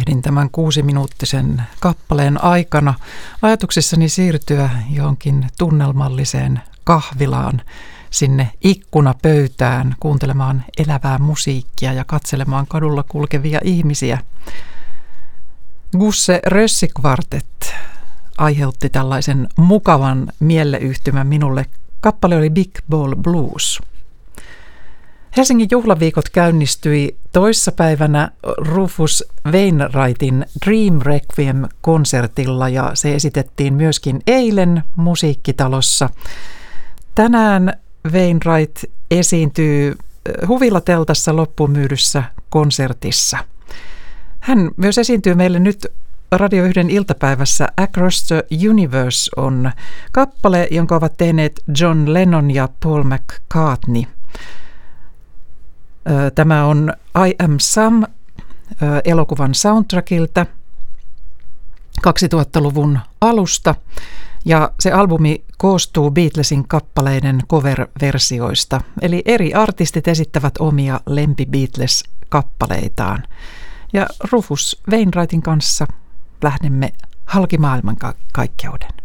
Tervehdin tämän 6-minuuttisen kappaleen aikana ajatuksissani siirtyä johonkin tunnelmalliseen kahvilaan, sinne ikkunapöytään, kuuntelemaan elävää musiikkia ja katselemaan kadulla kulkevia ihmisiä. Gusse Rössi Quartet aiheutti tällaisen mukavan mielleyhtymän minulle. Kappale oli Big Ball Blues. Helsingin juhlaviikot käynnistyi toissapäivänä Rufus Wainwrightin Dream Requiem-konsertilla ja se esitettiin myöskin eilen Musiikkitalossa. Tänään Wainwright esiintyy Huvilateltassa loppumyydyssä konsertissa. Hän myös esiintyy meille nyt Radio 1 iltapäivässä. Across the Universe on kappale, jonka ovat tehneet John Lennon ja Paul McCartney. Tämä on I Am Sam elokuvan soundtrackilta 2000-luvun alusta ja se albumi koostuu Beatlesin kappaleiden cover-versioista. Eli eri artistit esittävät omia lempi-Beatles-kappaleitaan. Ja Rufus Wainwrightin kanssa lähdemme halki maailman kaikkeuden.